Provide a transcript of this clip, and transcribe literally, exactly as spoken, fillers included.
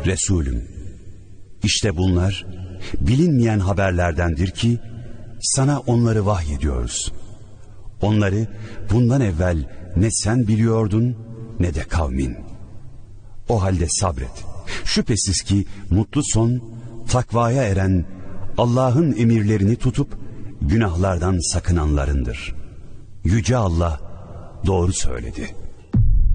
Resulüm, işte bunlar bilinmeyen haberlerdendir ki sana onları vahyediyoruz. Onları bundan evvel ne sen biliyordun ne de kavmin. O halde sabret. Şüphesiz ki mutlu son, takvaya eren, Allah'ın emirlerini tutup günahlardan sakınanlarındır. Yüce Allah doğru söyledi.